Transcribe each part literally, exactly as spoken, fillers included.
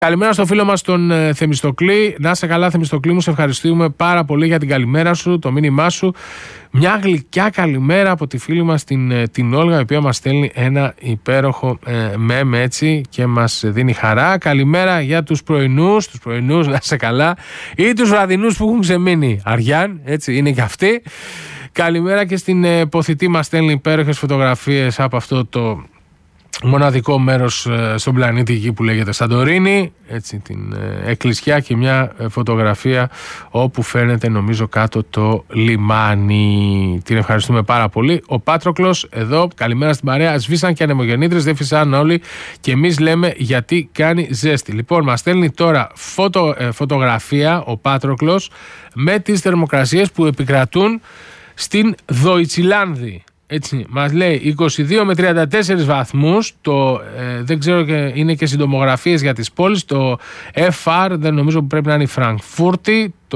Καλημέρα στο φίλο μας τον ε, Θεμιστοκλή. Να είσαι καλά, Θεμιστοκλή μου, σε ευχαριστούμε πάρα πολύ για την καλημέρα σου, το μήνυμά σου. Μια γλυκιά καλημέρα από τη φίλη μας την, ε, την Όλγα, η οποία μας στέλνει ένα υπέροχο ε, μέμ έτσι και μας δίνει χαρά. Καλημέρα για τους πρωινούς, τους πρωινούς να είσαι καλά, ή τους βραδινούς που έχουν ξεμείνει. Αριάν, έτσι είναι και αυτοί. Καλημέρα και στην ε, ποθητή, μας στέλνει υπέροχες φωτογραφίες από αυτό το μοναδικό μέρος στον πλανήτη Γη που λέγεται Σαντορίνη, έτσι, την ε, εκκλησιά, και μια ε, φωτογραφία όπου φαίνεται νομίζω κάτω το λιμάνι. Την ευχαριστούμε πάρα πολύ. Ο Πάτροκλος εδώ, καλημέρα στην παρέα. Σβήσαν και ανεμογεννήτρες, δεν φυσάνε όλοι και εμείς λέμε γιατί κάνει ζέστη. Λοιπόν, μας στέλνει τώρα φωτο, ε, φωτογραφία ο Πάτροκλος με τις θερμοκρασίες που επικρατούν στην Δοϊτσιλάνδη. Έτσι, μας λέει είκοσι δύο με τριάντα τέσσερις βαθμούς, το, ε, δεν ξέρω, και είναι και συντομογραφίες για τις πόλεις, το εφ αρ δεν νομίζω που πρέπει να είναι η Φραγκφούρτη, το...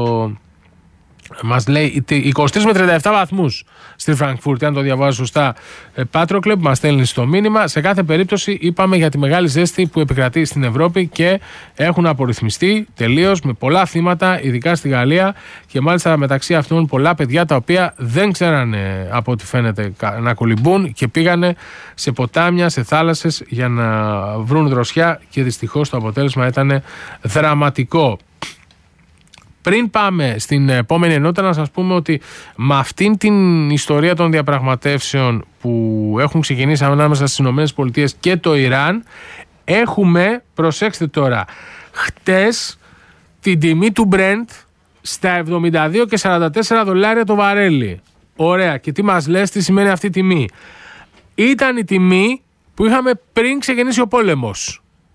Μας λέει είκοσι τρεις με τριάντα επτά βαθμούς στη Φραγκφούρτη, αν το διαβάζω σωστά, ε, Πάτροκλε, που μας στέλνει στο μήνυμα. Σε κάθε περίπτωση είπαμε για τη μεγάλη ζέστη που επικρατεί στην Ευρώπη και έχουν απορριθμιστεί τελείως με πολλά θύματα, ειδικά στη Γαλλία, και μάλιστα μεταξύ αυτών πολλά παιδιά τα οποία δεν ξέρανε από ό,τι φαίνεται να κολυμπούν και πήγανε σε ποτάμια, σε θάλασσες για να βρουν δροσιά, και δυστυχώς το αποτέλεσμα ήταν δραματικό. Πριν πάμε στην επόμενη ενότητα, να σας πούμε ότι με αυτήν την ιστορία των διαπραγματεύσεων που έχουν ξεκινήσει ανάμεσα στις ΗΠΑ και το Ιράν, έχουμε, προσέξτε τώρα, χτες την τιμή του Brent στα εβδομήντα δύο και σαράντα τέσσερα δολάρια το βαρέλι. Ωραία, και τι μας λες, τι σημαίνει αυτή η τιμή? Ήταν η τιμή που είχαμε πριν ξεκινήσει ο πόλεμος.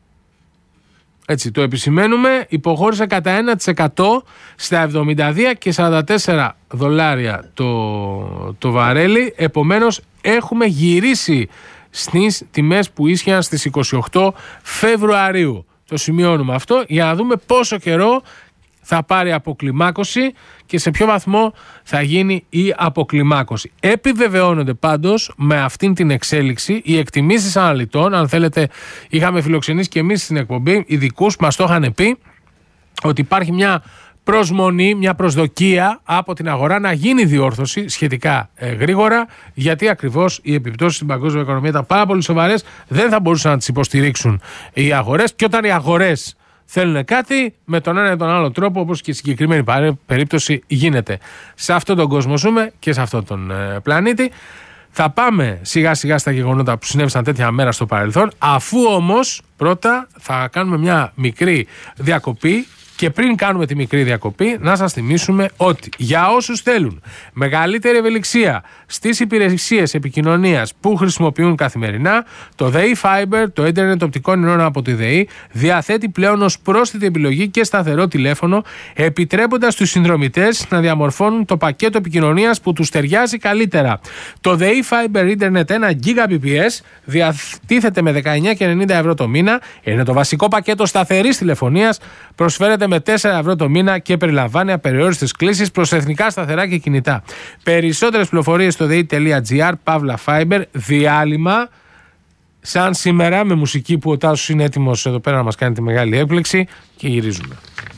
Έτσι, το επισημαίνουμε, υποχώρησε κατά ένα τοις εκατό στα εβδομήντα δύο και σαράντα τέσσερα δολάρια το, το βαρέλι. Επομένως, έχουμε γυρίσει στις τιμές που ίσχυαν στις είκοσι οκτώ Φεβρουαρίου. Το σημειώνουμε αυτό για να δούμε πόσο καιρό θα πάρει αποκλιμάκωση και σε ποιο βαθμό θα γίνει η αποκλιμάκωση. Επιβεβαιώνονται πάντως με αυτήν την εξέλιξη οι εκτιμήσεις αναλυτών. Αν θέλετε, είχαμε φιλοξενήσει και εμείς στην εκπομπή ειδικούς που μας το είχαν πει ότι υπάρχει μια προσμονή, μια προσδοκία από την αγορά να γίνει διόρθωση σχετικά ε, γρήγορα, γιατί ακριβώς οι επιπτώσεις στην παγκόσμια οικονομία ήταν πάρα πολύ σοβαρές, δεν θα μπορούσαν να τις υποστηρίξουν οι αγορές, και όταν οι αγορές θέλουν κάτι, με τον ένα ή τον άλλο τρόπο, όπως και η συγκεκριμένη περίπτωση γίνεται. Σε αυτόν τον κόσμο ζούμε και σε αυτόν τον ε, πλανήτη. Θα πάμε σιγά σιγά στα γεγονότα που συνέβησαν τέτοια μέρα στο παρελθόν, αφού όμως πρώτα θα κάνουμε μια μικρή διακοπή. Και πριν κάνουμε τη μικρή διακοπή, να σας θυμίσουμε ότι για όσους θέλουν μεγαλύτερη ευελιξία στις υπηρεσίες επικοινωνίας που χρησιμοποιούν καθημερινά, το ΔΕΗ Fiber, το ίντερνετ οπτικών ινών από τη ΔΕΗ, διαθέτει πλέον ως πρόσθετη επιλογή και σταθερό τηλέφωνο, επιτρέποντας στους συνδρομητές να διαμορφώνουν το πακέτο επικοινωνίας που τους ταιριάζει καλύτερα. Το ΔΕΗ Fiber Ίντερνετ ένα τζι μπι πι ες διατίθεται με δεκαεννιά και ενενήντα ευρώ το μήνα, είναι το βασικό πακέτο σταθερής τηλεφωνίας, προσφέρεται με τέσσερα ευρώ το μήνα και περιλαμβάνει απεριόριστες κλήσεις προς εθνικά σταθερά και κινητά. Περισσότερες πληροφορίες στο dei.gr παύλα Fiber. Διάλειμμα σαν σήμερα με μουσική που ο Τάσος είναι έτοιμος εδώ πέρα να μας κάνει τη μεγάλη έκπληξη, και γυρίζουμε.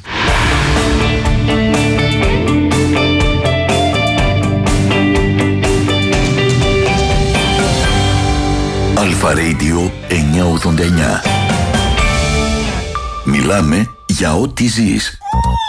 Αλφα Radio εννιακόσια ογδόντα εννιά. Μιλάμε για ό,τι ζεις.